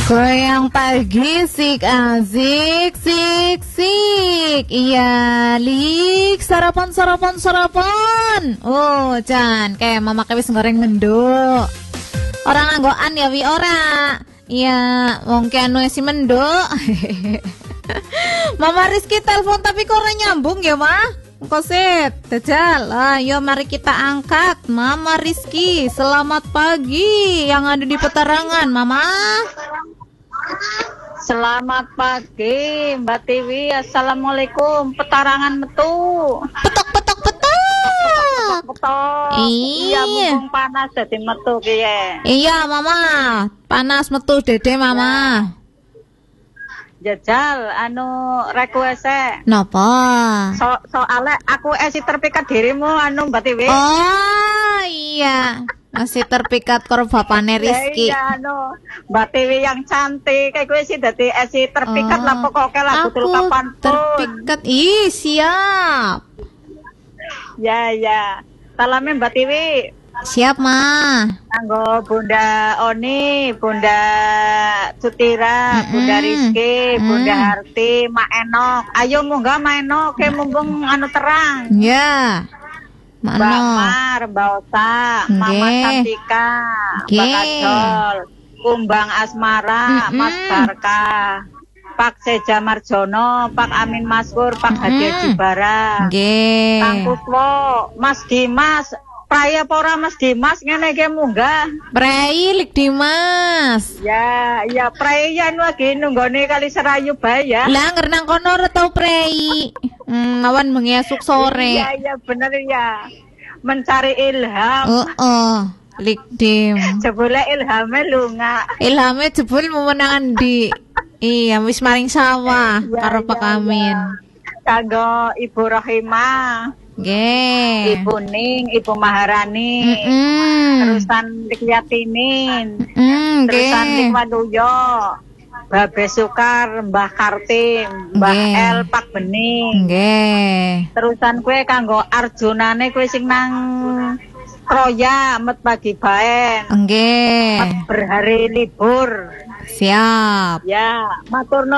Goyang pagi sik asik sik. Iya, lik sarapan. Oh, Jan, kayak mama wis goreng menduk. Orang anggoan ya wi ora. Iya, wong anu si menduk. Mama Rizky telepon tapi kok ora nyambung ya, Mah? Koset, Dajal. Ayo mari kita angkat Mama Rizky. Selamat pagi yang ada di petarangan, Mama. Selamat pagi Mbak Tiwi. Assalamualaikum. Petarangan metu. Petok. Iya, mumpung panas jadi metu kiye. Iya, Mama. Panas metu dede, Mama. Jajal anu request-e. Napa? Soale aku esi terpikat dirimu anu Mbak Tiwi. Oh, iya. Masih terpikat karo bapane Rizky. Iya, anu Mbak Tiwi yang cantik. Kayak gue sih dadi esi terpikat lah pokoknya lah betul kapan pun. Terpikat. Ih, siap. Ya. Salame Mbak Tiwi. Siap, Ma. Kanggo Bunda Oni, Bunda Sutira, Bunda Rizky, Bunda Harti, Mak Enok. Ayo munggah Mak Enok, ke mumpung anu terang. Ya. Mbak Mar, Mbak Osa, Mama Santika, Mbak Kajol, Kumbang Asmara, Mas Barka, Pak Seja Marjono, Pak Amin Maskur, Pak Hadiah Jibara, Kang Kuswo, Mas Dimas. Praya pora Mas Dimas ngene iki munggah. Prei Lik Dimas. Ya, praya anu lagi nunggone Kali Serayu bae ya. Lah ngerenang kono ora tau prei. Awan bengi esuk sore. Iya bener ya. Mencari ilham. Lik Dim. Jebule ilhame lunga. Ilhame jebul memenangan di. Iya, wis maring sawah karo Pak Amin. Kanggo Ibu Rohimah. Nggih. Ibu Ning, Ibu Maharani. Terusan Dik Yatinin. Terusan Dik Waluyo. Babe Sukar, Mbah Kartim, Mbah El Pak Bening. Nggih. Terusan kue kanggo Arjunane kue sing nang Kroya met pagi baen. Nggih. Berhari libur. Siap. Ya, matur